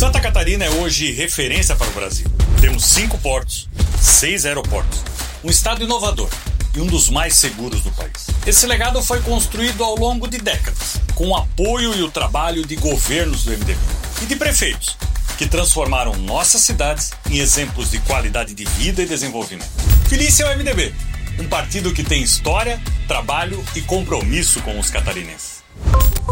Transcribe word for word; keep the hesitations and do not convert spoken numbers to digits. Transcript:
Santa Catarina é hoje referência para o Brasil. Temos cinco portos, seis aeroportos, um estado inovador e um dos mais seguros do país. Esse legado foi construído ao longo de décadas, com o apoio e o trabalho de governos do M D B e de prefeitos, que transformaram nossas cidades em exemplos de qualidade de vida e desenvolvimento. Feliz é o M D B, um partido que tem história, trabalho e compromisso com os catarinenses.